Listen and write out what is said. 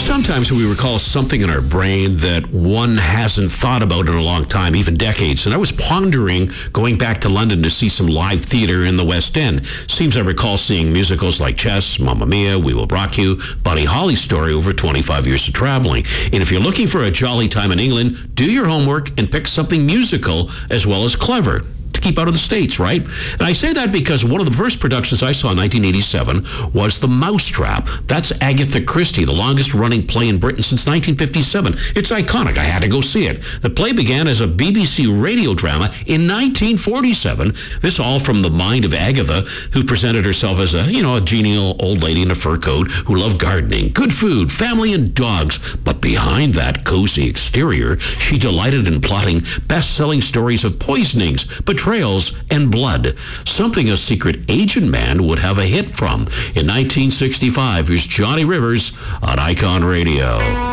Sometimes we recall something in our brain that one hasn't thought about in a long time, even decades. And I was pondering going back to London to see some live theater in the West End. Seems I recall seeing musicals like Chess, Mamma Mia, We Will Rock You, Buddy Holly's story over 25 years of traveling. And if you're looking for a jolly time in England, do your homework and pick something musical as well as clever to keep out of the States, right? And I say that because one of the first productions I saw in 1987 was The Mousetrap. That's Agatha Christie, the longest-running play in Britain since 1957. It's iconic. I had to go see it. The play began as a BBC radio drama in 1947. This all from the mind of Agatha, who presented herself as a genial old lady in a fur coat who loved gardening, good food, family, and dogs. But behind that cozy exterior, she delighted in plotting best-selling stories of poisonings, betrayals, and blood. Something a secret agent man would have a hit from. In 1965, here's Johnny Rivers on Icon Radio.